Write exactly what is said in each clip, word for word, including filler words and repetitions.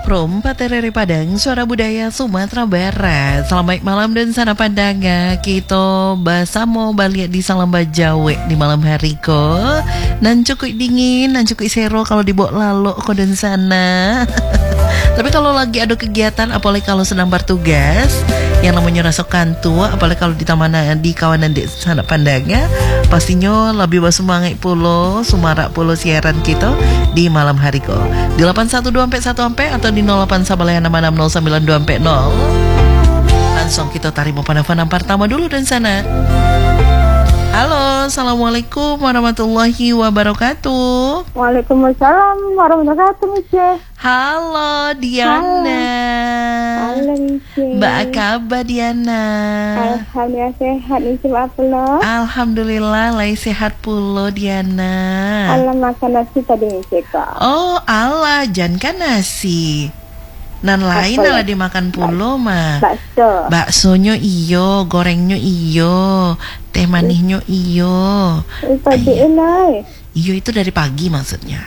From Paterere Padang, Suara Budaya Sumatera Barat. Selamat malam dan sana pandanga. Kita basamo balik di Salamba Jawa di malam hari ko. Nan cukup dingin, nan cukup sero kalau dibawa lalu ko dan sana. Tapi kalau lagi ada kegiatan, apalagi kalau sedang bertugas, yang namanya rasa kantua, apalagi kalau di taman di kawanan di sana pandanga, pastinya lebih bersemangat pulo, sumarak pulo siaran kita di malam hari ko. Di delapan satu dua satu atau di nol delapan Sabalaya enam enam nol sembilan dua nol. Langsung kita tarik mau pandangan pertama dulu dan sana. Halo, assalamualaikum warahmatullahi wabarakatuh. Waalaikumsalam warahmatullahi wabarakatuh. Halo Diana. Halo Mice. Mbak kabar Diana? Alhamdulillah sehat Mice, maaf lo. Alhamdulillah lai sehat pulo Diana. Alah makan nasi tadi Mice kak. Oh ala jangan nasi. Nan lain ala dimakan pulo mah. Bakso. Baksonya iyo, gorengnya iyo, teh manisnya iyo. Tadi ini. Iyo itu dari pagi maksudnya.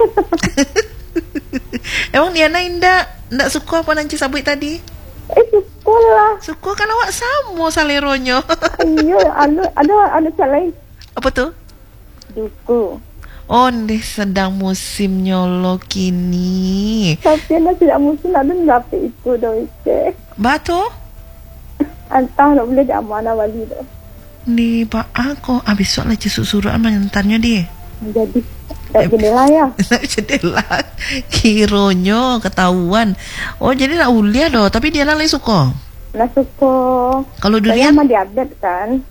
Emang Diana indah ndak suka apa nanti sabut tadi? Eh suka lah. Suka kan awak samo saleronyo. Iya, ada ada ada calai. Apa tuh? Duku. Oh, ndeh sedang musim nyolo kini. Tapi anda tidak musim ada berapa itu dah Mice. Batu? Entah nak boleh dah mana wali dah. Nih pak aku abis soal aja susuran mengentarnya dia. Jadi tak jendela ya. Jendela kironyo ketahuan. Oh jadi nak ulia doh, tapi dia nalai suko. Nak suka. Kalau durian mah diabetes kan.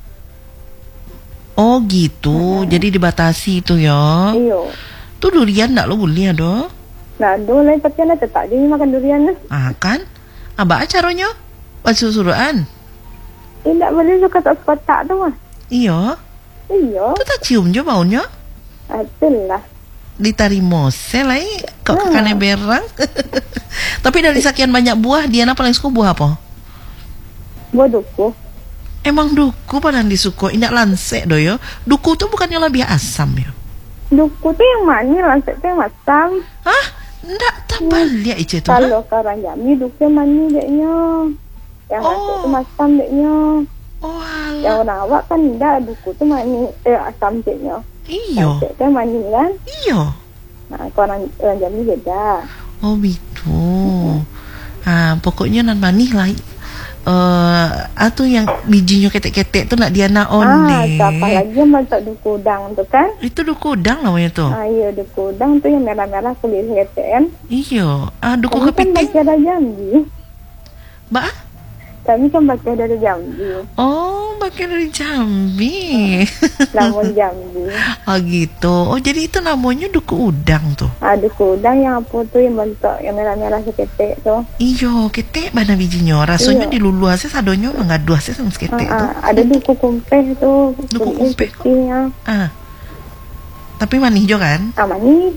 Oh gitu, hmm. Jadi dibatasi itu ya. Iyo. Tuh durian nak lo ulia doh. Nah dulu tapi anda tetap jadi makan durian lah. Ah kan? Abah acaronya pas susuran. Tidak boleh suka tak kotak tu mah. Iyo. Iyo. Tu tak cium je baunya. Itulah. Ditarimo selai kok nah. Kane berang. Tapi dari sekian banyak buah, Diana paling suka buah apa? Buah duku. Emang duku pada disuko, indak lansek do yo. Duku tuh bukannya lebih asam ya? Duku tuh yang manis, lansek tuh yang asam. Hah? Ndak tabal ya itu tuh. Kalau orang Jambi duku yang manis deknya. Yang oh. lansek tuh asam deknya. Oh alah. Yang orang awak kan tidak duku tuh manis, eh asam deknya. Iyo. Lansek tuh manis kan? Iyo. Nah, kalau orang, orang Jambi beda. Oh gitu. Mm-hmm. Ah, pokoknya nan manis lah. Uh, atau yang bijinya ketek-ketek tuh nak Diana onde. Ah, apalagi yang masak duku udang tuh kan? Itu duku udang namanya tuh. Ah, iya duku udang tuh yang merah-merah kulit ketek kan? Iya. Ah, duku kepiting. Kami kan baca dari Jambi. Ba? Kami kan baca dari Jambi. Oh, baca dari Jambi. Namun Jambi. Oh gitu. Oh jadi itu namanya duku udang tuh. Ah, duku udang yang apa tuh yang bentuk yang merah-merah seketek tuh. Iyo, ketek mana bijinya. Rasanya di lulu hasil sadonyo ngadu hasil sama seketek ah, tuh. Ah, ada duku kumpeh tuh. Duku kumpeh. Ah. Tapi manis juga kan? Ah, manis.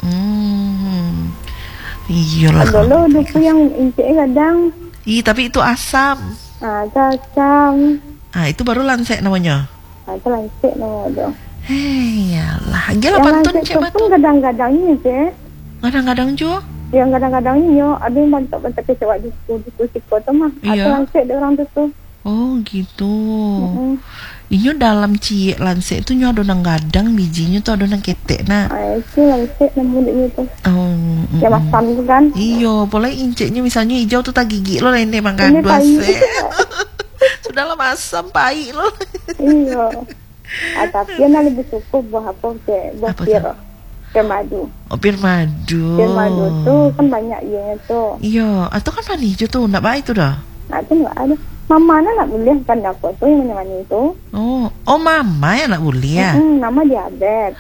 Hmm. Iyalah. Ada lo duku yang incik kadang. Ih, tapi itu asam. Ah, asam. Ah, itu baru lansek namanya. Ah, itu lansek namanya. Hei, yalah. Gila pantun cek batu. Yang kadang-kadangnya je. Kadang-kadang jo. Yang kadang-kadangnya ada yang bentuk-bentuk kecewa duku duku siko tu mah. Iya. Atau lansek dia orang tu tu. Oh gitu. Mm-hmm. Inyo dalam cie lansek itu nyo adonang gadang bijinya tuh adonang ketek nah. Ah, itu lansek namanya tu. Oh. Yang masam tu kan? Iyo, boleh inceknya misalnya hijau tuh tak gigi lo lain emang kandung aset. Sudahlah masam pahit lo. Iya. Ah, tapi yang lebih suka buah apa je? Buah pir. Pir madu. Oh, pir madu. Pir madu tu kan banyak ianya tu. Iya, atau kan manis je tuh, nak baik tu dah. Nah, tu enggak ada. Mama nak nak boleh kan aku tu yang mana-mana itu. Oh, oh mama yang nak boleh ya? Hmm, nama dia Abed.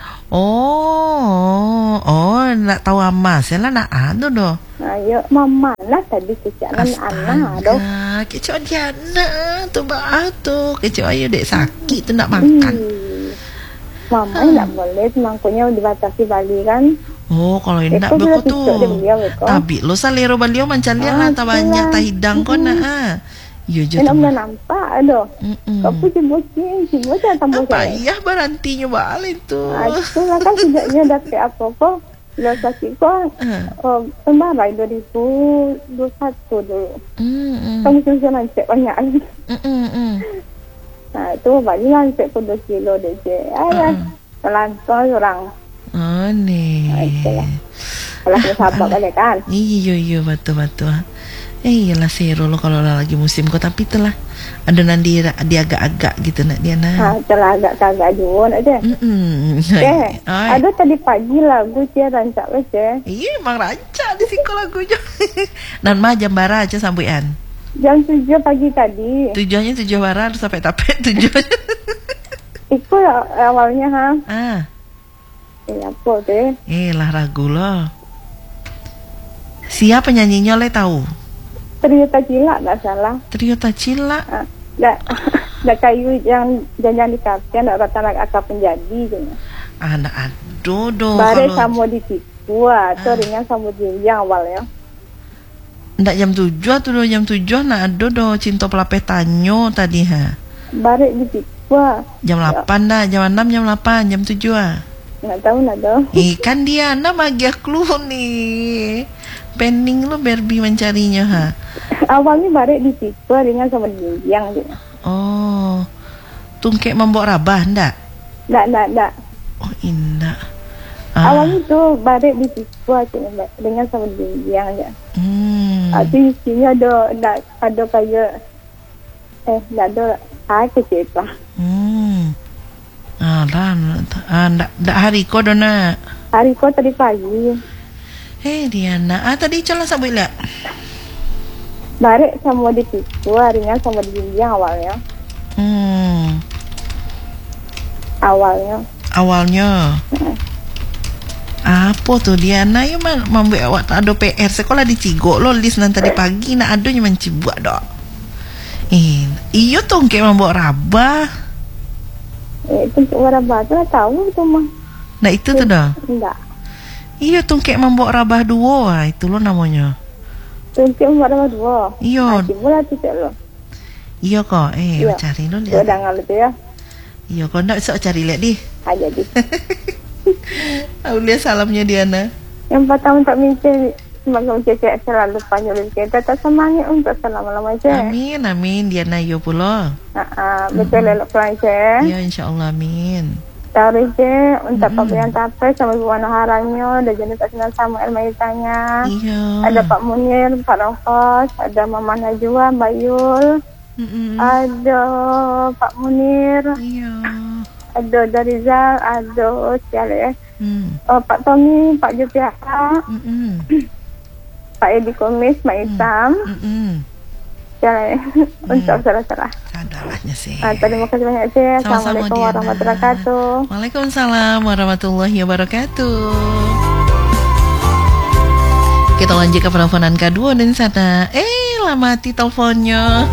Oh, oh, nak tahu ama, saya lah nak anu doh. Nah, ya mama lah tadi kecak anak doh. Kecak dia nak tu bah tu, kecak ayo dek sakit tu nak makan. Hmm. Mama hmm. nak boleh, mangkunya dibatasi Bali kan. Oh, kalau ini nak beko tu. Tapi lo salero beliau mancalia lah, tak banyak tak hidang kau nak. Ya je tu. Nak nampak aduh. Kau pun cibucin, cibucin tambah apa iya berantinya balik tu. Ah, itu lah kan tidaknya dapat apa-apa. Lo sakit kok. Uh. Oh, kemarin dua ribu dua puluh satu dulu. Hmm. hmm. Kamu sudah lancet banyak. Hmm, hmm, hmm. Nah, itu balik lancet pun dua kilo deh. Ayah, melantau orang. Oh, nih. Nah, itulah. Kalau kita sabar balik kan. Iya, iya, betul-betul. Eh, iyalah seru lo kalau lagi musim kok, tapi itulah adonan dia dia agak-agak gitu nak dia nah. Ha, telah agak kagak juga nak je. Hmm. Eh, ada tadi pagi lagu dia rancak aja. Iya, emang rancak di sini lagunya. Dan mah jam bara aja sambuian. Jam tujuh pagi tadi. Tujuannya tujuh bara harus sampai tapet tujuannya. Itu awalnya ha. Ah. Eh, apa deh? Eh, lah ragu lo. Siapa nyanyinya le tahu? Trio Tacila nggak salah. Trio Tacila. Ah, nggak, nggak kayu yang jangan di kafe, nggak rata akak penjadi gitu. Anak aduh do. Bare Kalau... sama di situ, atau ah. Ringan sama di yang awalnya. Nggak jam tujuh atau do jam tujuh nak aduh do cinta pelape tanyo tadi ha. Bare di situ. Jam delapan dah, jam enam, jam delapan, jam tujuh ah. Nggak tahu nggak tahu. Eh kan dia nak magia clue nih. Pending lo Barbie mencarinya ha. Awalnya bare di situ dengan sama yang gitu. Oh, tungkek membawa rabah ndak? Ndak ndak ndak. Oh indah. Ah. Awalnya tuh bare di situ aja dengan sama yang aja. Hmm. Tapi isinya ada ada ada kayak eh ndak ada apa sih pak? Hmm. Ah lah, ah ndak ndak hari ko dona. Hari ko tadi pagi. Eh Diana, ah tadi calon sabuk lah. Bare sama di situ, harinya sama di yang awalnya. Hmm. Awalnya. Awalnya. Hmm. Apa tuh Diana ya man membuat awak tak ada P R sekolah di Cigo lo list nanti tadi pagi nak adonya mencibuk dok. Eh, iyo tuh kayak membawa rabah. Eh, itu rabah tuh tahu itu mah. Nah itu tuh dah. Enggak. Iya tungkek membawa rabah duo, ah, itu lo namanya. Tungkek membawa rabah duo. Iya. Mulai titik lo. Iya kok, eh iya. Cari lo lihat. Udah ngal itu ya. Iya kok ndak sok cari lihat di. Aja di. Aku lihat salamnya Diana. Yang pertama tak mikir semoga cecek selalu panjang kita tak semangat untuk selama-lama aja. Amin amin Diana yo pulo. Heeh, betul elok aja. Iya insyaallah amin. Tahu je untuk mm-hmm. Papian Tape sama Ibu Haranyo, ada jenis asinan Samuel Maitanya. Iya. Ada Pak Munir, Pak Rongkos, ada Mama Najwa, Mbak Yul. Mm-hmm. Ada Pak Munir. Iya. Ada Darizal, ada siapa ya? Mm. Oh, Pak Tommy, Pak Jupiaka. Mm-hmm. Pak Edi Komis, Mbak Isam. Mm-hmm. Ya, untuk salah-salah. Sadalahnya sih. Ah, terima kasih banyak sih. Assalamualaikum warahmatullahi wabarakatuh. Waalaikumsalam warahmatullahi wabarakatuh. Kita lanjut ke penelponan kedua dan sana. Eh, lah mati teleponnya.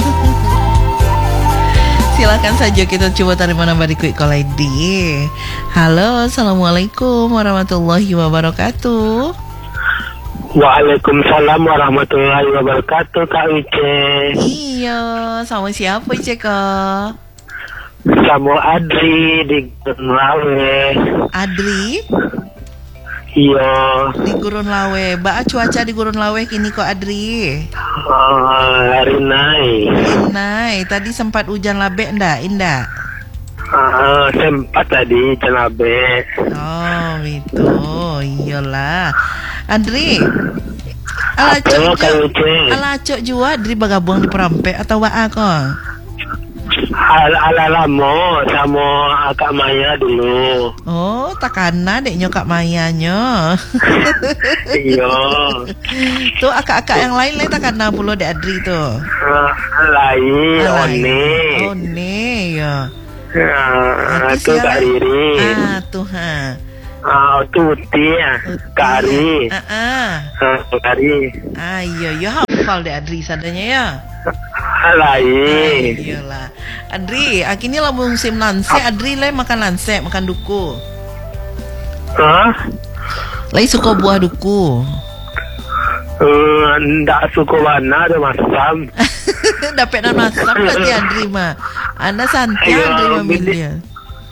Silakan saja kita coba tarik mana bariku koledi. Halo, assalamualaikum warahmatullahi wabarakatuh. Waalaikumsalam warahmatullahi wabarakatuh, Kak Ice. Iya, sama siapa Ice Kak? Sama Adri di Gurun Lawe. Adri? Iya. Di Gurun Lawe. Ba cuaca di Gurun Lawe kini kok Adri? Uh, hari naik. Hari naik. Tadi sempat hujan labe ndak? Indah? Uh, sempat tadi celabe. Oh, itu. Iyalah. Andri, ala cok jua, ala cok jua Andri bagabung di Perampek atau waa kok? Ala ala lamo sama Kak Maya dulu. Oh, takana deknya Kak Mayanya. Iya. Tuh akak-akak yang lain lain takana pula dek Andri tuh. Uh, lain, ah, one. One ya. Ah, tuh Kak Riri. Ah, tuh ha. Ah, tuti ya, Kari. Ah, ah. Kari. Ah, iya, iya hafal deh Adri sadanya ya. Lain. Iyalah. Adri, akhirnya lah musim lanse, Adri lah makan lanse, makan duku. Hah? Lai suka buah duku. Eh, ndak suka warna ada masam. Dapat nama masam berarti Adri mah. Anda santai Adri memilih.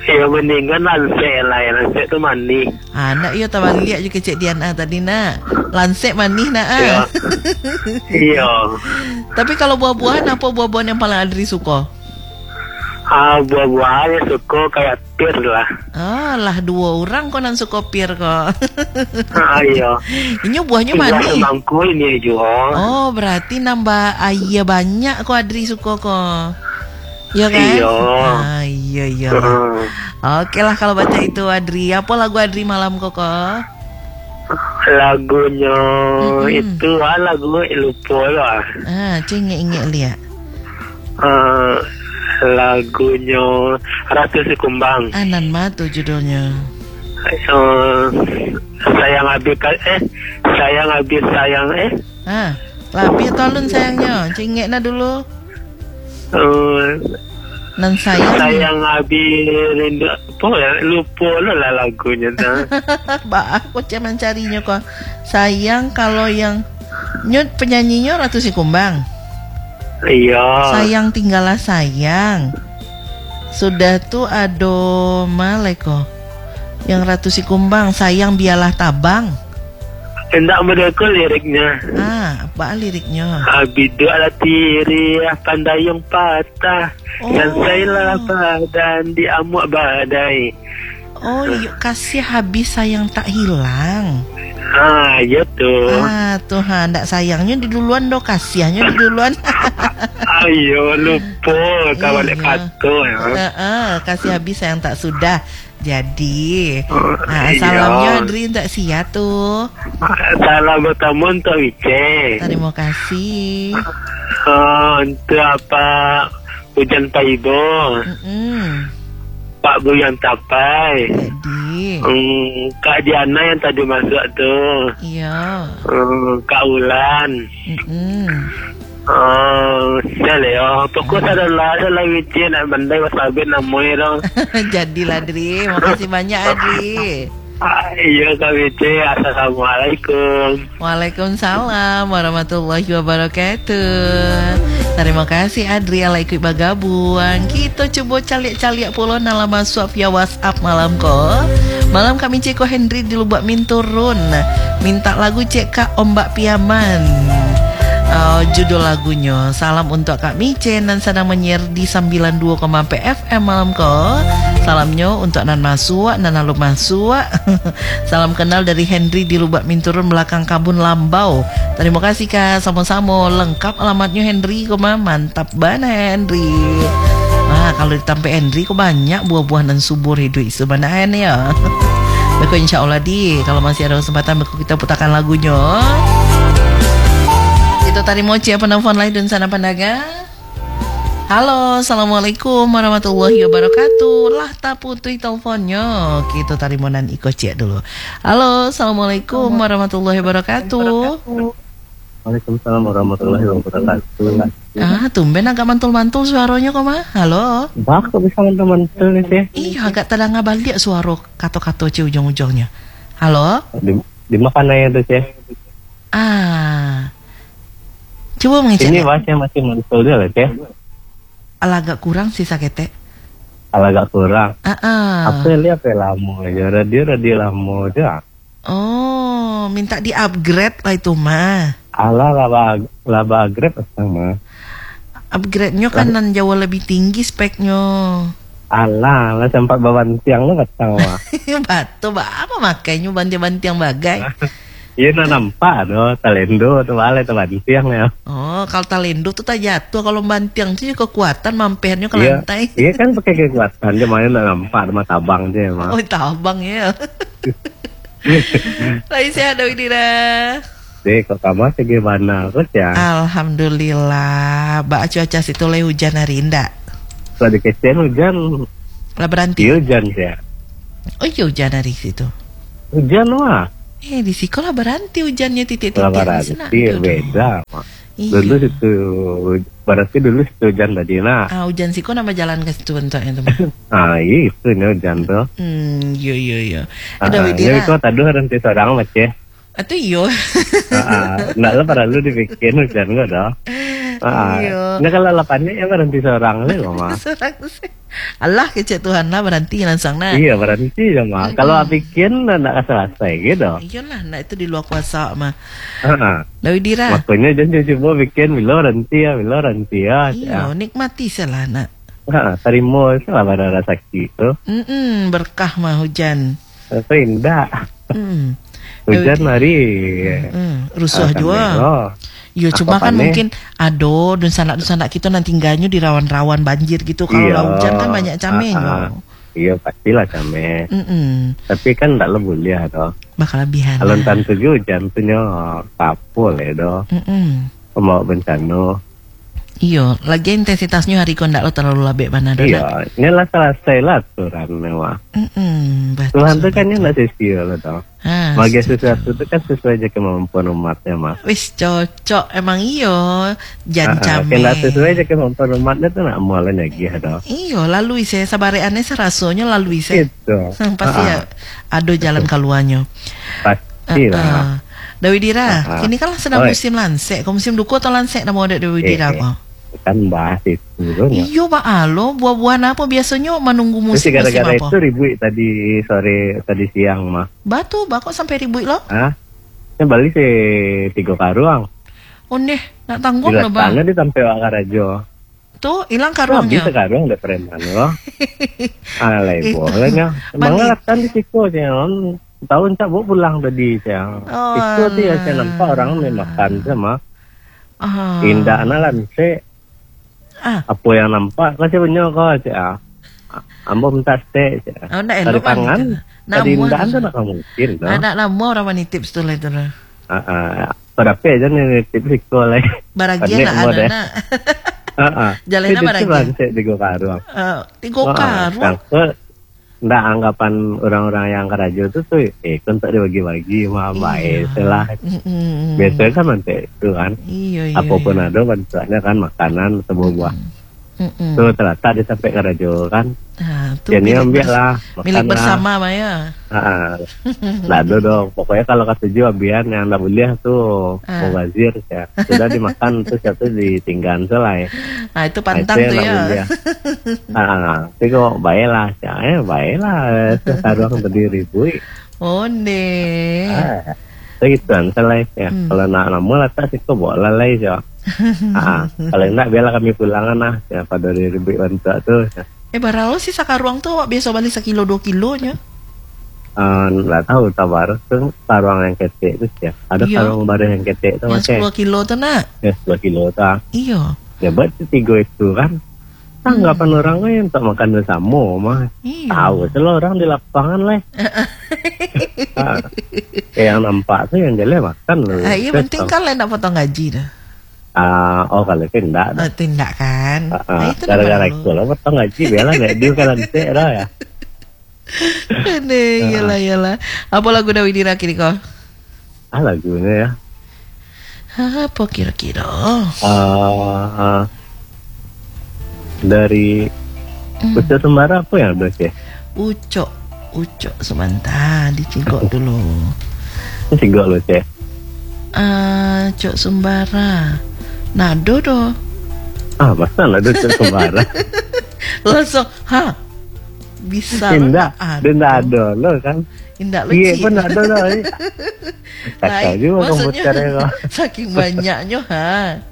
Ya mendingan lansek lah, ya lansek tu mani. Anak yo tabang lihat juga cek Diana tadi nak. Lansek manih nak ah. Iya. Iya. Tapi kalau buah-buahan apa buah-buahan yang paling Adri suka? Ah, buah-buahan suka kayak pir lah. Ah, lah dua orang kau nan suka pir kok. Ah, iya. Ini buahnya manis. Mangku ini juga. Oh, berarti nambah ayah banyak kok Adri suka kok. Ya kan? Iya. Ah, iya iya. Hmm. Oke lah kalau baca itu Adri. Apa lagu Adri malam kok? Lagunya Mm-mm. itu ah, lagu lupa lah. Ah, cengek-ingek lihat. Ah, lagunya Ratu Si Kumbang. Anan mah tuh judulnya. Eh, sayang habis eh sayang habis sayang eh Ah, lapi tolong sayangnya. Cengek na dulu. eh, Nan sayang. sayang habis rindu apa ya lupa lah lagunya dah. Ba, aku cuman carinya kok. Sayang kalau yang nyut penyanyinya Ratu Si Kumbang. Iya. Sayang tinggallah sayang. Sudah tuh ado maleko. Yang Ratu Si Kumbang sayang biarlah tabang. Hendak mereka liriknya. Ah, apa liriknya? Abidu ala tiri pandai yang patah. Oh. Dan saya badan di amuk badai. Oh, yuk kasih habis sayang tak hilang. Ah, ya tuh. Ah, Tuhan, ndak sayangnya di duluan do, kasihnya di duluan. Ayo lupa kawan Iya. kata ya. Heeh, kasih habis sayang tak sudah. Jadi, Oh, nah, iya. salamnya Adri tak sia tuh. Salam bertemu untuk Ice. Terima kasih. Oh, untuk apa hujan paibo. Mm-mm. Pak Bu yang tapai. Jadi, Hmm, Kak Diana yang tadi masuk tuh. iya. Hmm, Kak Ulan. Mm-mm. Oh, Leo. Pokok ada lah, ada lah Wici nak bandai wasabi namanya dong. Jadilah Adri, makasih banyak Adri. Ah, iya Kak Wici, assalamualaikum. Waalaikumsalam warahmatullahi wabarakatuh. Terima kasih Adri ala ikut bergabung. Kita coba caliak-caliak pula dalam masuk via WhatsApp malam ko. Malam kami cek ko Henry di Lubak Minturun. Minta lagu cek Kak Ombak Piaman. Uh, judul lagunya salam untuk Kak Micen dan sedang menyiar di sembilan puluh dua koma empat F M malam ko. Salamnya untuk Nan Masua, Nan Aluk Masua. Salam kenal dari Henry di Lubak Minturun belakang Kabun Lambau. Terima kasih Kak, sama-sama. Lengkap alamatnya Henry koma, mantap banget Henry. Wah, kalau ditampe Henry kok banyak buah-buahan dan subur hidup sebenarnya ya. Beko insya Allah di kalau masih ada kesempatan beko kita putarkan lagunya. Itu tadi moci apa nelfon lain dan sana pandaga. Halo, assalamualaikum warahmatullahi wabarakatuh. Lah tak putih teleponnya. Kita tadi monan iko cek dulu. Halo, assalamualaikum warahmatullahi wabarakatuh. Waalaikumsalam warahmatullahi wabarakatuh. Ah, tumben agak mantul-mantul suaranya kok mah. Halo. Bah, kok bisa mantul-mantul nih sih? Iya, agak tadang balik suara kato-kato cie ujung-ujungnya. Halo. Di, di mana ya tuh sih? Ah. Coba mengecek. Ini bahasnya masih mantul dulu sih. Ala agak kurang sih sakete. Kalau agak kurang. Ah, ah. Apa lihat ya lama aja radio radio lama aja. Oh, minta di-upgrade lah itu mah. Ala laba laba grab sama. Upgrade-nya kan nan jauh lebih tinggi speknya. Ala lah sempat bawan tiang lo kata wah. Batu apa makanya banti-banti yang bagai. Iya na nampak do talendo tuh balik tuh bantiang ya. Oh, kalau talendo tuh tak jatuh, kalau bantiang tuh kekuatan mampernya ke Iya, lantai. iya kan pakai kekuatan dia main na nampak sama tabang dia mah. Oh, tabang ya. Lagi sehat Dewi Dira. Deh kok kamu sih gimana terus ya? Alhamdulillah. Mbak cuaca situ le hujan hari indah. Kalau di kecil hujan, Lah berhenti. iya hujan sih. Oh iya hujan hari situ. Hujan wah. Eh di sekolah berhenti hujannya titik-titik. Lebaran Sana, sih aduh. beda. Iya. Dulu situ berarti dulu situ hujan tadi nah. Ah hujan siko nama jalan ke situ bentuknya teman. Ah iya itu nih hujan tuh. Hmm, iya iya iya. Ah, Ada jadi Widira. kok tadi nanti seorang macam. Atau iyo. Ah, nggak lah pada lu dibikin hujan nggak dah. Ah, Iya. nah kalau lapannya ya berhenti seorang nih mah. Serang sih. Allah kecek Tuhan lah berhenti langsung nah. Iya berhenti ya mah. Kalau bikin nggak selesai gitu. Iyalah, nah itu di luar kuasa mah. Ah, Dawi Dira. makanya jangan coba bikin bilo berhenti ya, bilo berhenti ya. Iya, nikmati salah nak. Ah, terima salah pada rasa itu. Mm-mm, berkah mah hujan. Itu indah. Mm. Hujan hari. Mm, rusuh Ah, juga. oh. Iya, Apa cuma kan pane? mungkin ado dan sanak-sanak kita nanti tinggalnya di rawan-rawan banjir gitu. Kalau Iya. hujan kan banyak camenya. Ah, ah. Iya pastilah came. Mm-mm. Tapi kan tak boleh ya toh. Bakal lebihan. Kalau tantu hujan tuh nyo kapul ya doh. Mm-mm. Mau bencana. Iya, lagi intensitasnya hari kau ndak lo terlalu labek mana dona. Iya, ini lah selesai lah aturan mewah. Mm-mm, betul. Tuhan tuh kan yang nggak sesuai loh toh. Ah, Bagi sesuatu itu kan sesuai aja kemampuan umatnya mah. wis cocok emang iyo Ah, jan Kalau came. sesuai aja kemampuan umatnya tuh nak mualan lagi ya toh. Iyo lalu saya sabareannya serasonya lalu saya. Itu. Pasti ya ada jalan keluarnya. Pasti lah. Ah, Dewi Dira, Ah, ah. kini kan sedang Oi. musim lansek. Kau musim duku atau lansek nama ada Dewi Dira Eh, kok? Kan bahas itu dulu. Iyo pak alo, buah-buahan apa biasanya menunggu Terus musim musim gara-gara apa? itu ribut tadi sore tadi siang mah. Batu, bakok sampai ribu lo? Ah, ini balik si tiga karuang. Oh nih, nak tanggung lo Bila bang. sana di sampai Wakarajo. Tuh hilang Bisa karuangnya. karuang udah preman loh. Alay bolehnya. Mandi. Emang kan di situ aja. Tahun tak bu pulang tadi siang. Oh, Itu dia saya alah. nampak orang makan sama. Ah. Indah nalan se. Ah. Apa yang nampak kasih punya kau aja. Ambo minta ste. Oh, ndak Dari elok kan tangan. gitu. Tadi Namun, indah anda nak mungkin. No? anak lama orang mani tips tuh lah itu lah. Ah, ah. Berapa aja nih tips siko lah. Baragia Pandai lah umur deh. anak. Ah, ah. Jalannya Itu baragia. lansek di go karuang. Eh, tiga Wah, karuang. Sangka ndak anggapan orang-orang yang kerajo itu tuh eh kan tak dibagi-bagi mah baik lah. Mm-mm. Biasanya kan nanti itu kan Iya iya. apapun iya. ada bantuannya kan makanan atau buah. Mm-mm. Tuh ternyata dia sampai kerajo kan. Nah, tuh Jadi milik, ambil bers- lah milik makan bersama Maya. lah. Nah, ada dong. Pokoknya kalau ketujuh abian yang ndak boleh tuh Ah. mau bazir ya. Sudah dimakan terus satu ditinggal selai. Nah itu Nah, pantang itu tuh yang ya. ndak boleh. Ah, tapi kok baiklah, ya, eh baiklah, sekarang berdiri bui. Oh nih. Ah, segituan selai ya. Hmm. Kalau nak namu lah tak sih kok boleh lah ya. Ah, kalau enggak biarlah kami pulangan lah ya pada dari ribu bantu tuh. Ya. Eh baralo sih sakaruang tuh biasa balik sekilo dua kilonya. Ah, nggak tahu tabar tuh karuang yang ketek itu ya. Ada Iya. karuang baru yang ketek itu Yang macam sepuluh kilo tuh nak. ya dua kilo tak. Iya. Ya buat tiga itu kan. Tanggapan orang lain untuk makan bersama mah. Iya. Tahu selalu orang di lapangan lah. Ah, yang nampak tuh yang jelek makan loh. Ah, iya penting kan lain nak potong gaji dah. Ah, oh kalau itu enggak. Oh, tindak kan. Ah, Nah, ah, itu gara-gara namanya itu lah potong gaji biarlah nggak dia kalau nanti lah ya. Nih, iyalah iyalah. Apa lagu Dewi Dira kini kau? Ah lagunya ya. Apa kira-kira? Ah, ah, dari Hmm. Ucok Sembara apa yang ada sih? Ucok, ucok sebentar dicingkok dulu. Ini gak lo sih. Ah, Cok Sembara. Nado do. Ah masa lah Ucok Sembara. Langsung, ha. Bisa Indah, lah, dia nggak ada lo kan. Indah Iya lucu. pun ada lo. Kacau juga komputernya kok. saking banyaknya ha.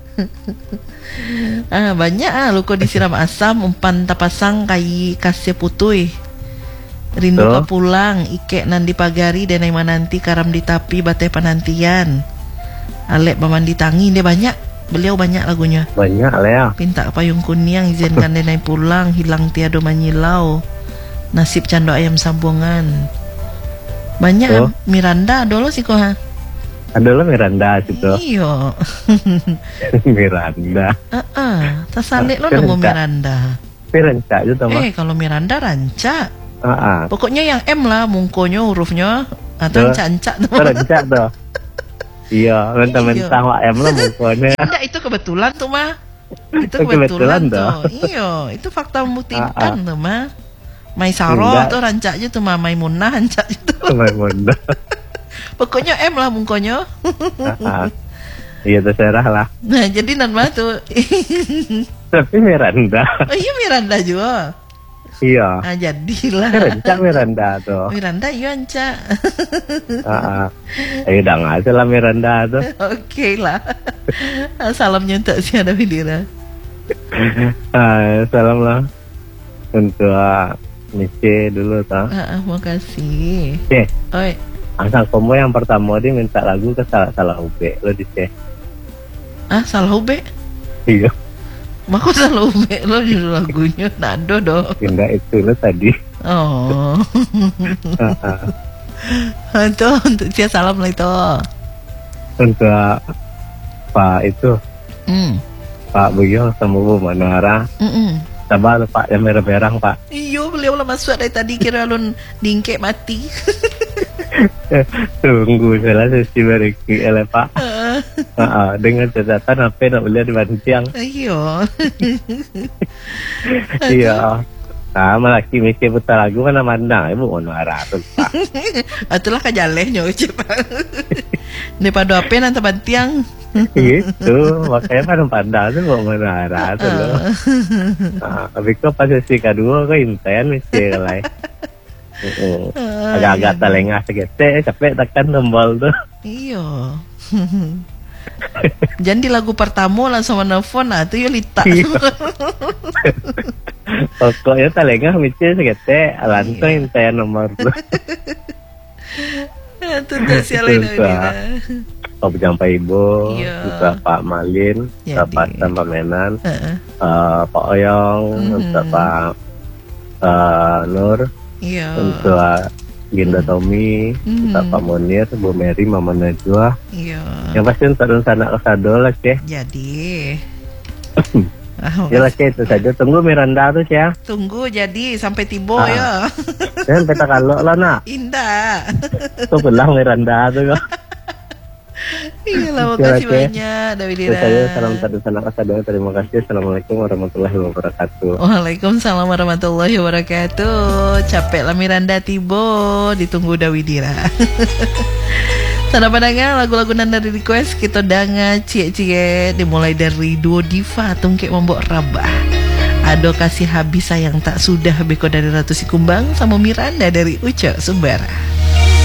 Ah banyak ah luko disiram asam umpan tapasang kai kasih putui. Rindu Tuh. ka pulang ikek nandi pagari dan nanti karam di tapi batai panantian. Alek mamandi tangi dia banyak. Beliau banyak lagunya. Banyak lah ya. Pinta payung kuning izinkan denai pulang hilang tiado manyilau. Nasib cando ayam sambungan. Banyak Tuh. ah, Miranda dulu sih kok ha. Ada lo Miranda situ. Iyo. Miranda. Heeh, tersalik lo Kan nemu enggak. Miranda. Tapi rencak juga mah. Eh kalau Miranda ranca. Ah, ah. Pokoknya yang M lah mungkonya hurufnya atau Tuh. cancak tuh. Itu rencak tuh. Iya, mentang-mentang Wak M lah mukulnya. Enggak itu kebetulan tuh mah. Itu Itu kebetulan kebetulan, dah. tuh. Iya, itu fakta membuktikan Ah, ah. tuh mah. Mai Saro Enggak. tuh rancaknya tuh mah Maimunah rancaknya tuh. Maimunda. Pokoknya M lah mungkonya. Ah, ah. Iya terserah lah. Nah jadi nan mah tuh. Tapi Miranda. Oh iya Miranda juga. Iya. Ah jadilah. Miranda Miranda tuh. Miranda iya anca. Ah, ayo udah nggak aja lah Miranda tuh. Oke lah. Salamnya untuk si ada Widira. Ah, salam lah untuk Mice dulu tau. Ah, ah, makasih. Oke. Oi. Angsang komo yang pertama dia minta lagu ke salah salah ube lo di C. Ah salah ube? Iya. Maka salah ube lo judul lagunya Nado dong. Pindah itu lo tadi. Oh. Itu untuk dia salam lah itu. Untuk Pak itu. Hmm. Pak Buyong sama Bu Manara. Mm-mm. Sabar Pak yang merah-merah Pak. Iyo beliau lah masuk dari tadi kira lun dingkek mati. Tunggu salah sesi beriki oleh Pak. Uh. Uh, dengan catatan apa nak boleh dibancang. Iyo. Iya. Nah, malaki mikir putar lagu mana mana ibu ono arah tu Pak. Itulah kajalehnya cepat. Daripada apa nanti bantiang. Gitu, makanya pada pandang tu mau mana arah tu loh. Nah, tapi kau pas sesi kedua kau inten mikir lah. Uh, uh, agak-agak iya. Telengah segete capek tekan tombol tuh. Iya. Jangan di lagu pertama langsung menelpon lah tuh Yolita. Pokoknya telengah mikir segete langsung inten nomor tuh. Itu tuh sialain Widira. Oh sampai ibu, juga Pak Malin, juga Pak Tambah Menan, uh-uh. uh, Pak Oyong, juga mm-hmm. Pak uh, Nur. Iya. Untuk Ginda Tommy, mm. Pak Monir, Bu Mary, Mama Najwa. Iya. Yang pasti untuk sana kesado lah sih. Jadi. Ya lah sih itu saja. Tunggu Miranda tuh ya. Tunggu jadi sampai tiba ah. ya. Dan peta kalau lah nak. Indah. Tuh belang Miranda tuh. Iya lah, makasih banyak Dawidira. Saya salam satu sana kesado. Terima kasih. Assalamualaikum warahmatullahi wabarakatuh. Waalaikumsalam warahmatullahi wabarakatuh. Capek lah Miranda tibo. Ditunggu Dawidira. Sana pandangan lagu-lagu nanda di request kita danga cie-cie dimulai dari Duo Diva Tungkek Membok Rabah. Ado kasih habis sayang tak sudah beko dari Ratu Sikumbang sama Miranda dari Uco Sumbara.